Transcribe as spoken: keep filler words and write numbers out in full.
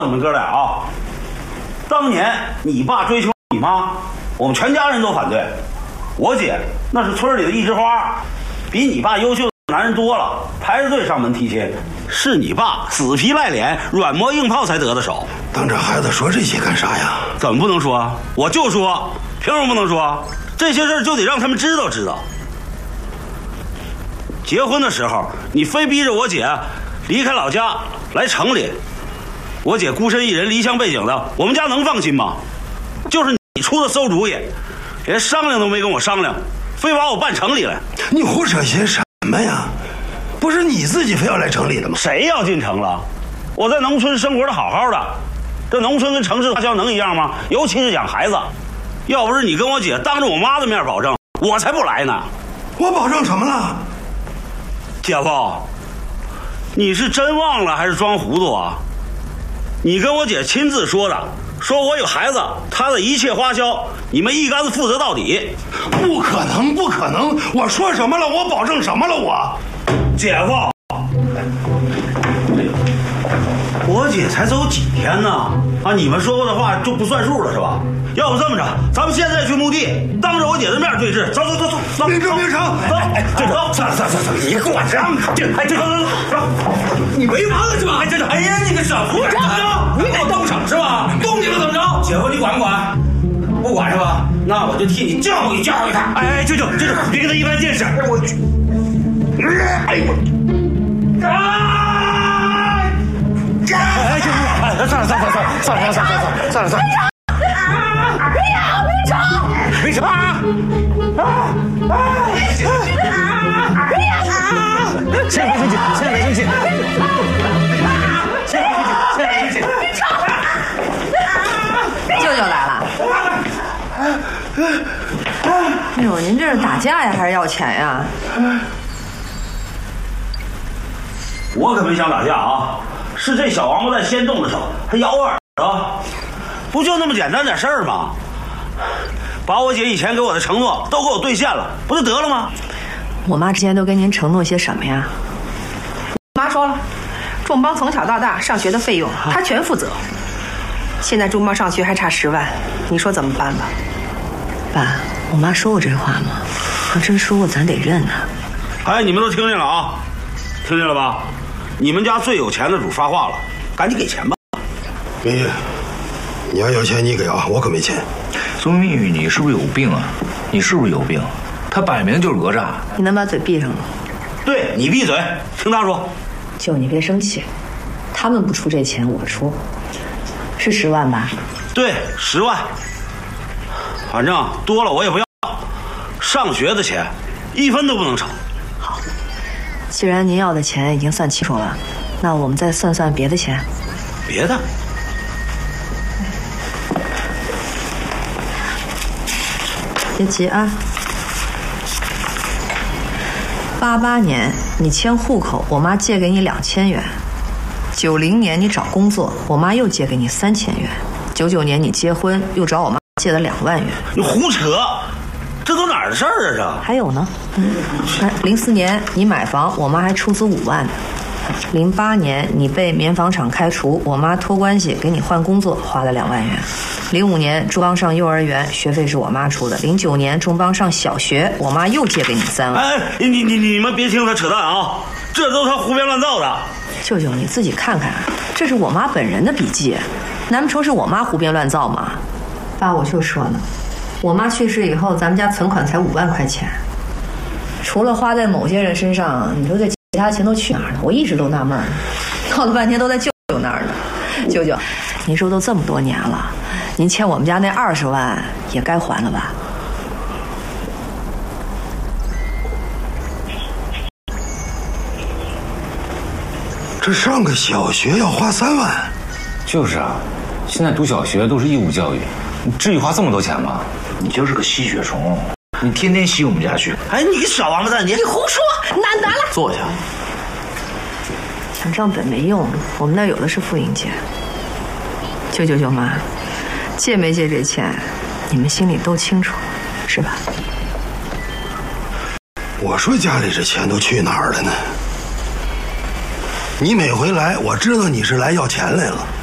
你们哥俩啊，当年你爸追求你妈，我们全家人都反对。我姐那是村里的一枝花，比你爸优秀的男人多了，排着队上门提亲。是你爸死皮赖脸、软磨硬泡才得的手。 当着孩子说这些干啥呀？ 怎么不能说？我就说，凭什么不能说？这些事儿就得让他们知道知道。结婚的时候，你非逼着我姐离开老家来城里。我姐孤身一人，离乡背井的，我们家能放心吗？就是你出的馊主意，连商量都没跟我商量，非把我办城里来。 你胡扯些什么呀？不是你自己非要来城里的吗？ 谁要进城了？我在农村生活的好好的，这农村跟城市大小能一样吗？尤其是养孩子，要不是你跟我姐当着我妈的面保证，我才不来呢。 我保证什么了？ 姐夫，你是真忘了还是装糊涂啊？你跟我姐亲自说的，说我有孩子，她的一切花销你们一竿子负责到底。 不可能，不可能！我说什么了？我保证什么了？我， 姐夫，我姐才走几天呢？啊，你们说过的话就不算数了是吧？要不这么着，咱们现在去墓地，当着我姐的面对质。走走走走走， 明成明成， 走，哎，这走， 算了算了算了，你给我让开！ 这哎这走走走， 你没完了是吧？ 哎这哎呀，你个小兔崽子， 你给我动手是吧？动你了怎么着？ 姐夫你管不管？不管是吧？那我就替你教育教育他。哎哎，舅舅舅舅，别跟他一般见识。 我去！哎我！啊！ 哎舅舅，哎算了算了算了算了算了算了算了算了算了。没什么啊！啊啊！现在别生气，现在别生气，现在别生气，现在别生气。 舅舅来了。哎呦，您这是打架呀，还是要钱呀？ 我可没想打架啊！是这小王八蛋先动的手，还咬我耳朵，不就那么简单点事儿吗？把我姐以前给我的承诺都给我兑现了，不就得了吗？ 我妈之前都跟您承诺些什么呀？ 妈说了，仲邦从小到大上学的费用她全负责。现在仲邦上学还差十万，你说怎么办吧？ 爸，我妈说过这话吗？要真说过，咱得认呐。 哎，你们都听见了啊？听见了吧？你们家最有钱的主发话了，赶紧给钱吧。 明玉，你要要钱你给啊，我可没钱。 宋明玉，你是不是有病啊？你是不是有病？他摆明就是讹诈。 你能把嘴闭上吗？ 对，你闭嘴，听他说。 舅，你别生气，他们不出这钱，我出，是十万吧？ 对，十万。反正多了我也不要。上学的钱，一分都不能少。 好，既然您要的钱已经算清楚了，那我们再算算别的钱。 别的？ 别急啊。八八年你迁户口，我妈借给你两千元；九零年你找工作，我妈又借给你三千元；九九年你结婚，又找我妈借了两万元。 你胡扯！这都哪儿的事儿啊？这还有呢，嗯，零四年你买房，我妈还出资五万呢。零八年你被棉纺厂开除，我妈托关系给你换工作，花了两万元。零五年仲邦上幼儿园，学费是我妈出的。零九年仲邦上小学，我妈又借给你三万。 哎，你你你们别听他扯淡啊，这都他胡编乱造的。 舅舅你自己看看，这是我妈本人的笔记，难不成是我妈胡编乱造吗？爸，我就说呢，我妈去世以后，咱们家存款才五万块钱，除了花在某些人身上，你说这其他钱都去哪儿了？我一直都纳闷呢，闹了半天都在舅舅那儿呢。舅舅，您说都这么多年了，您欠我们家那二十万也该还了吧？ 这上个小学要花三万。 就是啊，现在读小学都是义务教育，你至于花这么多钱吗？ 你就是个吸血虫，你天天吸我们家去。 哎，你小王八蛋，你你胡说，难得了。 坐下。 抢账本没用，我们那儿有的是复印件。舅舅舅妈，借没借这钱，你们心里都清楚，是吧？ 我说家里这钱都去哪儿了呢？你每回来，我知道你是来要钱来了。